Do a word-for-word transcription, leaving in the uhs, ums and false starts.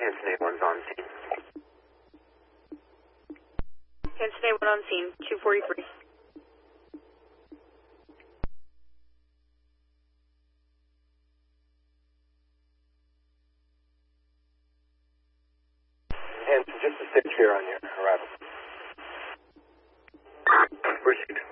Hanson A one's on scene. Hanson A one on scene, two forty-three. Hanson, just a stitch here on your arrival. Proceed.